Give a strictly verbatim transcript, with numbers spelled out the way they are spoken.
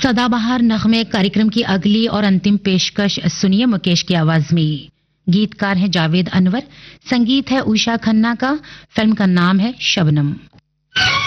सदाबहार नगमे कार्यक्रम की अगली और अंतिम पेशकश सुनिए मुकेश की आवाज में। गीतकार हैं जावेद अनवर, संगीत है उषा खन्ना का, फिल्म का नाम है शबनम।